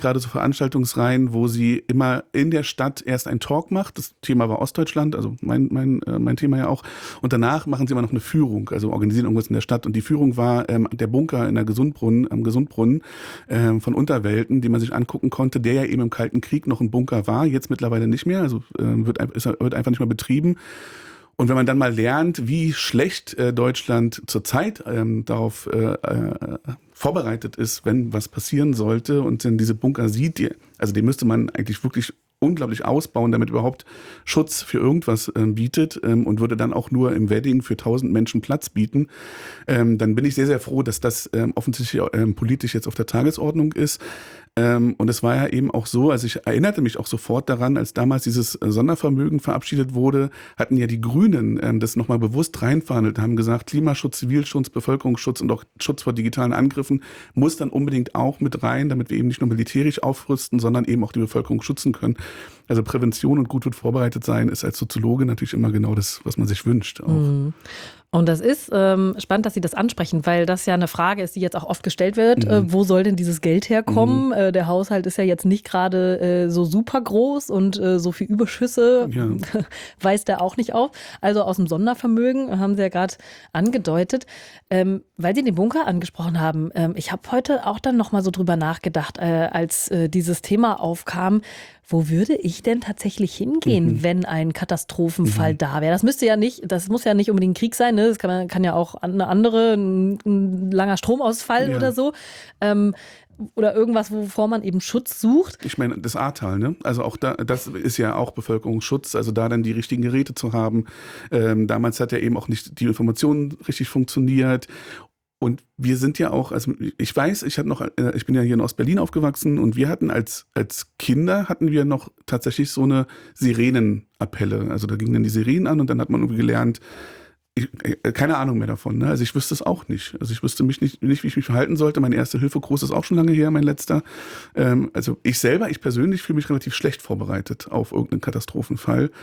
gerade so Veranstaltungsreihen, wo sie immer in der Stadt erst einen Talk macht. Das Thema war Ostdeutschland, also mein Thema ja auch. Und danach machen sie immer noch eine Führung, also organisieren irgendwas in der Stadt. Und die Führung war der Bunker in der am Gesundbrunnen von Unterwelten, den man sich angucken konnte, der ja eben im Kalten Krieg noch ein Bunker war, jetzt mittlerweile nicht mehr, also wird einfach nicht mehr betrieben. Und wenn man dann mal lernt, wie schlecht Deutschland zurzeit darauf vorbereitet ist, wenn was passieren sollte und dann diese Bunker sieht, den müsste man eigentlich wirklich unglaublich ausbauen, damit überhaupt Schutz für irgendwas bietet und würde dann auch nur im Wedding für 1000 Menschen Platz bieten, dann bin ich sehr, sehr froh, dass das offensichtlich politisch jetzt auf der Tagesordnung ist. Und es war ja eben auch so, also ich erinnerte mich auch sofort daran, als damals dieses Sondervermögen verabschiedet wurde, hatten ja die Grünen das nochmal bewusst reinverhandelt, haben gesagt, Klimaschutz, Zivilschutz, Bevölkerungsschutz und auch Schutz vor digitalen Angriffen muss dann unbedingt auch mit rein, damit wir eben nicht nur militärisch aufrüsten, sondern eben auch die Bevölkerung schützen können. Also Prävention und gut vorbereitet sein ist als Soziologe natürlich immer genau das, was man sich wünscht. Auch. Mhm. Und das ist spannend, dass Sie das ansprechen, weil das ja eine Frage ist, die jetzt auch oft gestellt wird. Wo soll denn dieses Geld herkommen? Der Haushalt ist ja jetzt nicht gerade so super groß und so viel Überschüsse weist er auch nicht auf. Also aus dem Sondervermögen haben Sie ja gerade angedeutet. Weil Sie den Bunker angesprochen haben, ich habe heute auch dann nochmal so drüber nachgedacht, als dieses Thema aufkam. Wo würde ich denn tatsächlich hingehen, wenn ein Katastrophenfall da wäre? Das muss ja nicht unbedingt Krieg sein, ne? Das kann ja auch ein langer Stromausfall oder so. Oder irgendwas, wovor man eben Schutz sucht. Ich meine, das Ahrtal, ne? Also auch das ist ja auch Bevölkerungsschutz, also da dann die richtigen Geräte zu haben. Damals hat ja eben auch nicht die Information richtig funktioniert. Und wir sind ja auch, also ich weiß, ich bin ja hier in Ostberlin aufgewachsen und wir hatten als Kinder noch tatsächlich so eine Sirenenappelle. Also da gingen dann die Sirenen an und dann hat man irgendwie gelernt, keine Ahnung mehr davon. Ne? Also ich wüsste es auch nicht. Also ich wüsste nicht, wie ich mich verhalten sollte. Mein Erste-Hilfe-Kurs ist auch schon lange her, mein letzter. Also ich persönlich fühle mich relativ schlecht vorbereitet auf irgendeinen Katastrophenfall.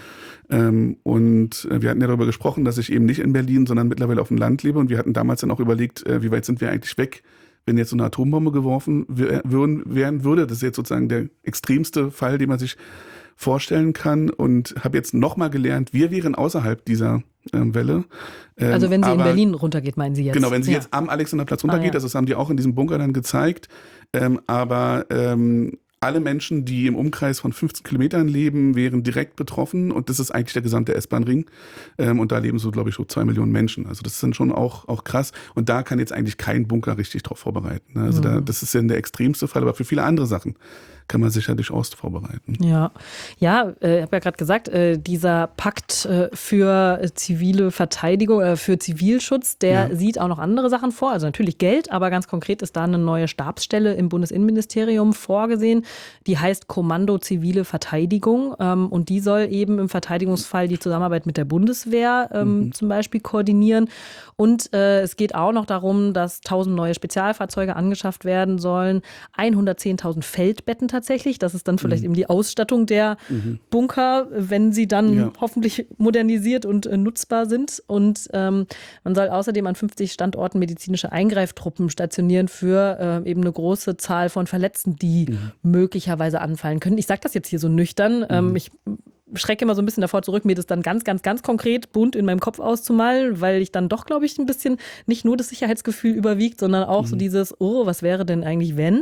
Und wir hatten ja darüber gesprochen, dass ich eben nicht in Berlin, sondern mittlerweile auf dem Land lebe. Und wir hatten damals dann auch überlegt, wie weit sind wir eigentlich weg, wenn jetzt so eine Atombombe geworfen werden würde. Das ist jetzt sozusagen der extremste Fall, den man sich vorstellen kann. Und habe jetzt nochmal gelernt, wir wären außerhalb dieser Welle. Also wenn sie in Berlin runtergeht, meinen Sie jetzt? Genau, wenn sie jetzt am Alexanderplatz runtergeht, also das haben die auch in diesem Bunker dann gezeigt. Aber alle Menschen, die im Umkreis von 15 Kilometern leben, wären direkt betroffen. Und das ist eigentlich der gesamte S-Bahn-Ring. Und da leben so, glaube ich, so 2 Millionen Menschen. Also das ist dann schon auch krass. Und da kann jetzt eigentlich kein Bunker richtig drauf vorbereiten. Also das ist ja der extremste Fall. Aber für viele andere Sachen kann man sich ja durchaus vorbereiten. Ja, ich habe ja gerade gesagt, dieser Pakt für zivile Verteidigung, für Zivilschutz, der sieht auch noch andere Sachen vor. Also natürlich Geld, aber ganz konkret ist da eine neue Stabsstelle im Bundesinnenministerium vorgesehen. Die heißt Kommando Zivile Verteidigung. Und die soll eben im Verteidigungsfall die Zusammenarbeit mit der Bundeswehr zum Beispiel koordinieren. Und es geht auch noch darum, dass 1000 neue Spezialfahrzeuge angeschafft werden sollen, 110.000 Feldbetten tatsächlich. Das ist dann vielleicht eben die Ausstattung der Bunker, wenn sie dann hoffentlich modernisiert und nutzbar sind. Und man soll außerdem an 50 Standorten medizinische Eingreiftruppen stationieren für eben eine große Zahl von Verletzten, die möglicherweise anfallen können. Ich sage das jetzt hier so nüchtern. Ich schrecke immer so ein bisschen davor zurück, mir das dann ganz, ganz, ganz konkret bunt in meinem Kopf auszumalen, weil ich dann doch, glaube ich, ein bisschen nicht nur das Sicherheitsgefühl überwiegt, sondern auch so dieses, was wäre denn eigentlich, wenn?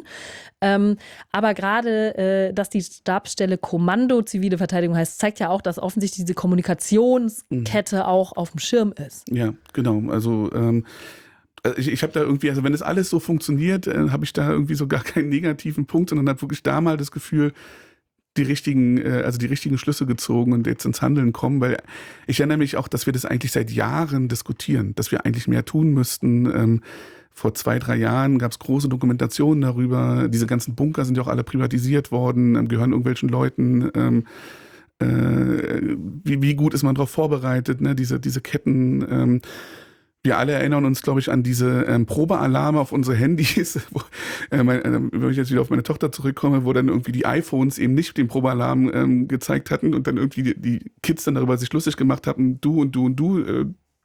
Aber gerade, dass die Stabsstelle Kommando Zivile Verteidigung heißt, zeigt ja auch, dass offensichtlich diese Kommunikationskette auch auf dem Schirm ist. Ja, genau. Also ich habe da irgendwie, also wenn das alles so funktioniert, habe ich da irgendwie so gar keinen negativen Punkt, sondern habe wirklich da mal das Gefühl, die richtigen Schlüsse gezogen und jetzt ins Handeln kommen, weil ich erinnere mich auch, dass wir das eigentlich seit Jahren diskutieren, dass wir eigentlich mehr tun müssten. Vor 2-3 Jahren gab es große Dokumentationen darüber. Diese ganzen Bunker sind ja auch alle privatisiert worden, gehören irgendwelchen Leuten. Wie gut ist man darauf vorbereitet, ne? Diese Ketten. Wir alle erinnern uns, glaube ich, an diese Probealarme auf unsere Handys, wenn ich jetzt wieder auf meine Tochter zurückkomme, wo dann irgendwie die iPhones eben nicht den Probealarm gezeigt hatten und dann irgendwie die Kids dann darüber sich lustig gemacht haben, du und du und du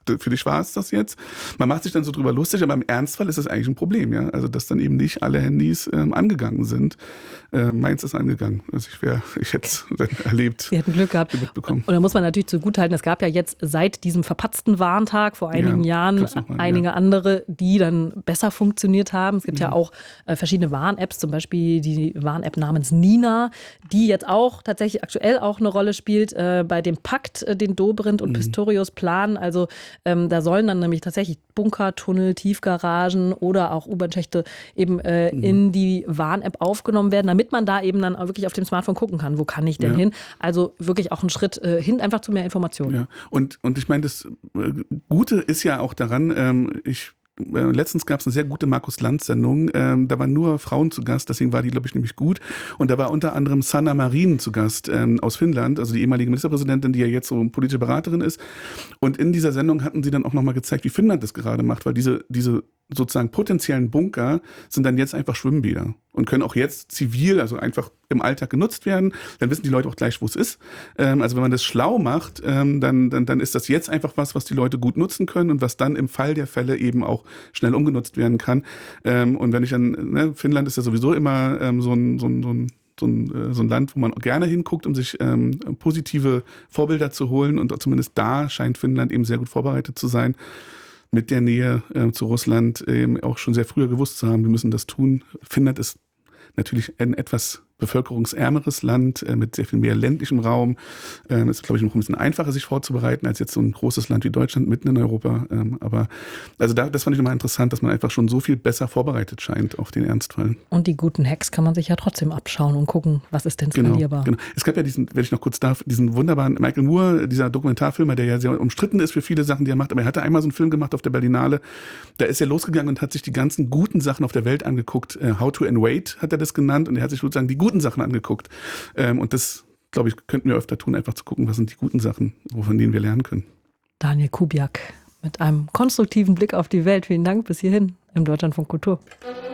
für dich war es das jetzt. Man macht sich dann so drüber lustig, aber im Ernstfall ist das eigentlich ein Problem, ja. Also, dass dann eben nicht alle Handys angegangen sind. Meins ist angegangen. Also ich hätte es dann erlebt. Sie hätten Glück gehabt. Und da muss man natürlich zugutehalten, es gab ja jetzt seit diesem verpatzten Warntag vor einigen Jahren einige andere, die dann besser funktioniert haben. Es gibt ja auch verschiedene Warn-Apps, zum Beispiel die Warn-App namens Nina, die jetzt auch tatsächlich aktuell auch eine Rolle spielt bei dem Pakt, den Dobrindt und Pistorius planen. Also da sollen dann nämlich tatsächlich Bunker, Tunnel, Tiefgaragen oder auch U-Bahn-Schächte eben in die Warn-App aufgenommen werden, damit man da eben dann auch wirklich auf dem Smartphone gucken kann, wo kann ich denn hin? Also wirklich auch ein Schritt hin, einfach zu mehr Informationen. Ja. Und ich meine, das Gute ist ja auch daran, letztens gab es eine sehr gute Markus-Lanz-Sendung, da waren nur Frauen zu Gast, deswegen war die, glaube ich, nämlich gut. Und da war unter anderem Sanna Marin zu Gast aus Finnland, also die ehemalige Ministerpräsidentin, die ja jetzt so politische Beraterin ist. Und in dieser Sendung hatten sie dann auch nochmal gezeigt, wie Finnland das gerade macht, weil diese sozusagen potenziellen Bunker sind dann jetzt einfach Schwimmbäder und können auch jetzt zivil, also einfach im Alltag genutzt werden. Dann wissen die Leute auch gleich, wo es ist. Also wenn man das schlau macht, dann ist das jetzt einfach was die Leute gut nutzen können und was dann im Fall der Fälle eben auch schnell umgenutzt werden kann. Und wenn ich dann, Finnland ist ja sowieso immer so ein Land, wo man gerne hinguckt, um sich positive Vorbilder zu holen. Und zumindest da scheint Finnland eben sehr gut vorbereitet zu sein, mit der Nähe zu Russland auch schon sehr früher gewusst zu haben, wir müssen das tun. Finnland ist natürlich ein etwas bevölkerungsärmeres Land mit sehr viel mehr ländlichem Raum. Ist, glaube ich, noch ein bisschen einfacher, sich vorzubereiten, als jetzt so ein großes Land wie Deutschland mitten in Europa. Aber also das fand ich nochmal interessant, dass man einfach schon so viel besser vorbereitet scheint auf den Ernstfall. Und die guten Hacks kann man sich ja trotzdem abschauen und gucken, was ist denn skalierbar. Genau. Es gab ja wenn ich noch kurz darf, diesen wunderbaren Michael Moore, dieser Dokumentarfilmer, der ja sehr umstritten ist für viele Sachen, die er macht. Aber er hatte einmal so einen Film gemacht auf der Berlinale. Da ist er losgegangen und hat sich die ganzen guten Sachen auf der Welt angeguckt. How to Invade hat er das genannt. Und er hat sich sozusagen die guten Sachen angeguckt. Und das, glaube ich, könnten wir öfter tun, einfach zu gucken, was sind die guten Sachen, von denen wir lernen können. Daniel Kubiak mit einem konstruktiven Blick auf die Welt. Vielen Dank bis hierhin im Deutschlandfunk Kultur.